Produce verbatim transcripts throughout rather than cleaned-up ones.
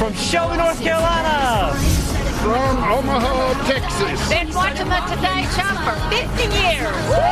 from Shelby, North Carolina. From Omaha, Texas. Been watching the Today Show for fifty years.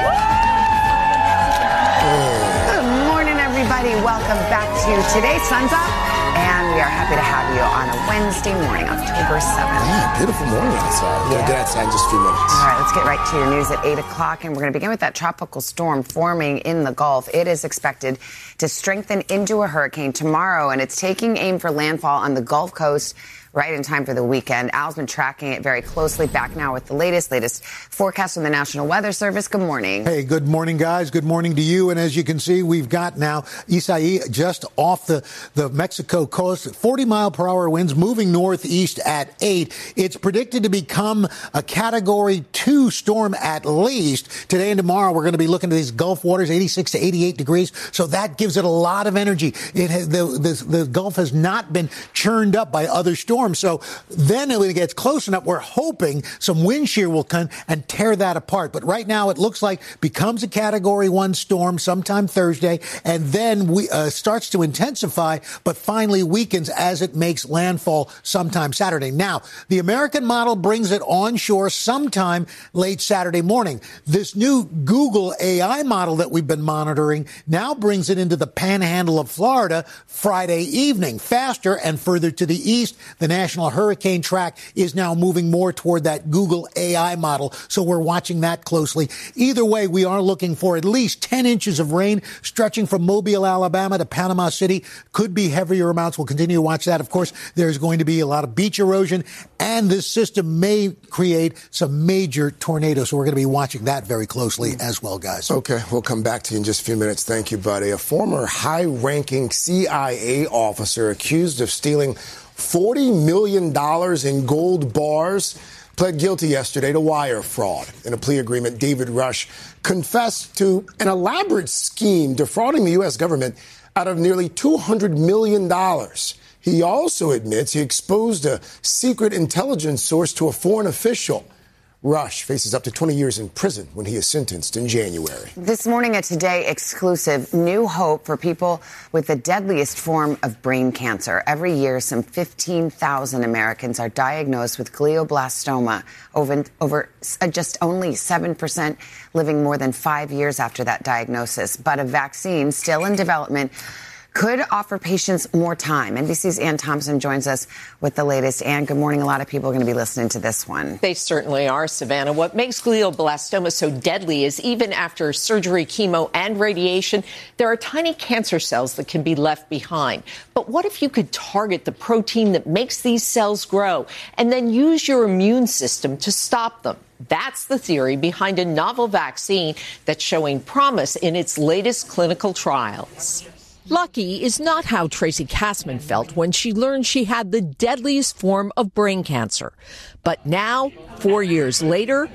Good morning, everybody. Welcome back to Today Sun's Up. And we are happy to have you on a Wednesday morning, October seventh. Yeah, beautiful morning outside. We're going to get outside in just a few minutes. All right, let's get right to your news at eight o'clock. And we're going to begin with that tropical storm forming in the Gulf. It is expected to strengthen into a hurricane tomorrow, and it's taking aim for landfall on the Gulf Coast right in time for the weekend. Al's been tracking it very closely. Back now with the latest, latest forecast from the National Weather Service. Good morning. Hey, good morning, guys. Good morning to you. And as you can see, we've got now Isai just off the, the Mexico coast, forty mile per hour winds moving northeast at eight. It's predicted to become a category two storm at least. Today and tomorrow, we're going to be looking at these Gulf waters, eighty-six to eighty-eight degrees. So that gives it a lot of energy. It has, the, the, the Gulf has not been churned up by other storms. So then when it gets close enough, we're hoping some wind shear will come and tear that apart. But right now it looks like becomes a category one storm sometime Thursday, and then we uh, starts to intensify, but finally weakens as it makes landfall sometime Saturday. Now, the American model brings it onshore sometime late Saturday morning. This new Google A I model that we've been monitoring now brings it into the panhandle of Florida Friday evening, faster and further to the east. The National Hurricane Track is now moving more toward that Google A I model, so we're watching that closely. Either way, we are looking for at least ten inches of rain stretching from Mobile, Alabama to Panama City. Could be heavier amounts. We'll continue to watch that. Of course, there's going to be a lot of beach erosion, and this system may create some major tornadoes, so we're going to be watching that very closely as well, guys. Okay, we'll come back to you in just a few minutes. Thank you, buddy. A former high-ranking C I A officer accused of stealing forty million dollars in gold bars pled guilty yesterday to wire fraud. In a plea agreement, David Rush confessed to an elaborate scheme defrauding the U S government out of nearly two hundred million dollars. He also admits he exposed a secret intelligence source to a foreign official. Rush faces up to twenty years in prison when he is sentenced in January. This morning, a Today exclusive, new hope for people with the deadliest form of brain cancer. Every year, some fifteen thousand Americans are diagnosed with glioblastoma, over, over just only seven percent living more than five years after that diagnosis. But a vaccine still in development could offer patients more time. N B C's Ann Thompson joins us with the latest. Ann, good morning. A lot of people are going to be listening to this one. They certainly are, Savannah. What makes glioblastoma so deadly is even after surgery, chemo, and radiation, there are tiny cancer cells that can be left behind. But what if you could target the protein that makes these cells grow and then use your immune system to stop them? That's the theory behind a novel vaccine that's showing promise in its latest clinical trials. Lucky is not how Tracy Kassman felt when she learned she had the deadliest form of brain cancer. But now, four years later,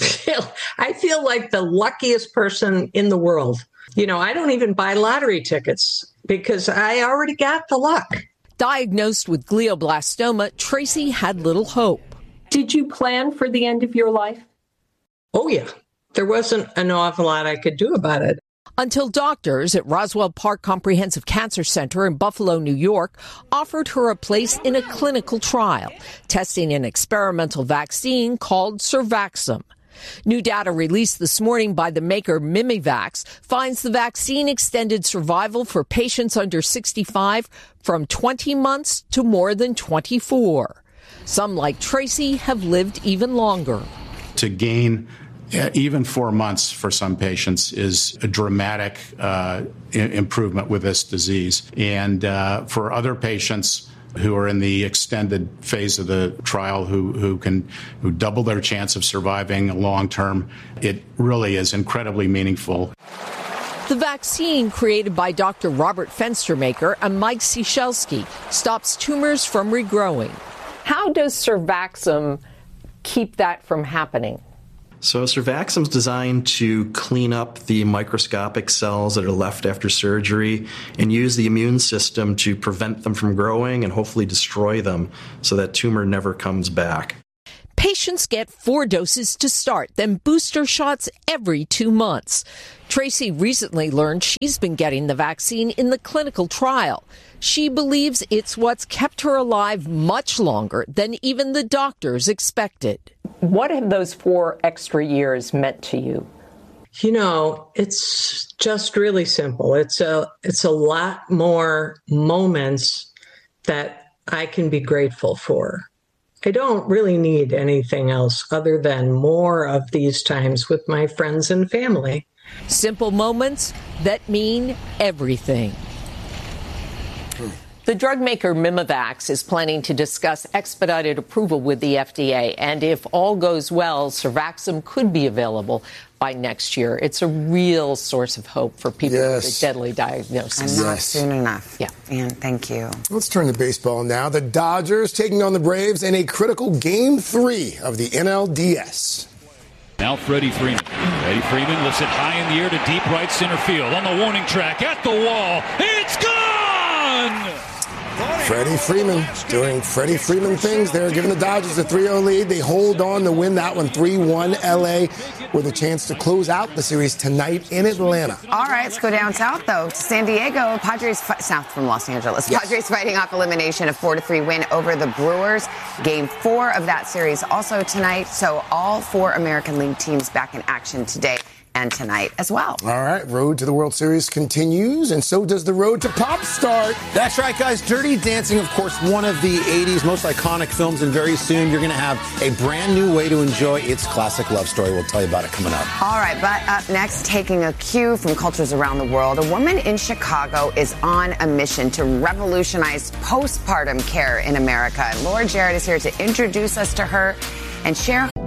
I feel like the luckiest person in the world. You know, I don't even buy lottery tickets because I already got the luck. Diagnosed with glioblastoma, Tracy had little hope. Did you plan for the end of your life? Oh, yeah. There wasn't an awful lot I could do about it. Until doctors at Roswell Park Comprehensive Cancer Center in Buffalo, New York, offered her a place in a clinical trial, testing an experimental vaccine called Survaxum. New data released this morning by the maker Mimivax finds the vaccine extended survival for patients under sixty-five from twenty months to more than twenty-four. Some, like Tracy, have lived even longer. To gain Yeah, even four months for some patients is a dramatic uh, I- improvement with this disease. And uh, for other patients who are in the extended phase of the trial, who, who can who double their chance of surviving long term, it really is incredibly meaningful. The vaccine, created by Doctor Robert Fenstermaker and Mike Ciesielski, stops tumors from regrowing. How does Survaxum keep that from happening? So Survaxum is designed to clean up the microscopic cells that are left after surgery and use the immune system to prevent them from growing and hopefully destroy them so that tumor never comes back. Patients get four doses to start, then booster shots every two months. Tracy recently learned she's been getting the vaccine in the clinical trial. She believes it's what's kept her alive much longer than even the doctors expected. What have those four extra years meant to you? You know, it's just really simple. It's a it's a lot more moments that I can be grateful for. I don't really need anything else other than more of these times with my friends and family. Simple moments that mean everything. The drug maker Mimavax is planning to discuss expedited approval with the F D A. And if all goes well, Survaxum could be available by next year. It's a real source of hope for people yes. with a deadly diagnosis. And not yes. soon enough. Yeah. And thank you. Let's turn to baseball now. The Dodgers taking on the Braves in a critical game three of the N L D S. Now Freddie Freeman. Freddie Freeman lifts it high in the air to deep right center field. On the warning track, at the wall. It's gone! Freddie Freeman doing Freddie Freeman things. They're giving the Dodgers a three oh lead. They hold on to win that one three one. L A with a chance to close out the series tonight in Atlanta. All right, let's go down south, though, to San Diego. Padres, fi- south from Los Angeles. Yes. Padres fighting off elimination, a four to three win over the Brewers. Game four of that series also tonight. So all four American League teams back in action today and tonight as well. All right, road to the World Series continues, and so does the road to Pop Start. That's right, guys. Dirty Dancing, of course, one of the eighties most iconic films, and very soon you're going to have a brand new way to enjoy its classic love story. We'll tell you about it coming up. All right, but up next, taking a cue from cultures around the world, a woman in Chicago is on a mission to revolutionize postpartum care in America. And Laura Jarrett is here to introduce us to her and share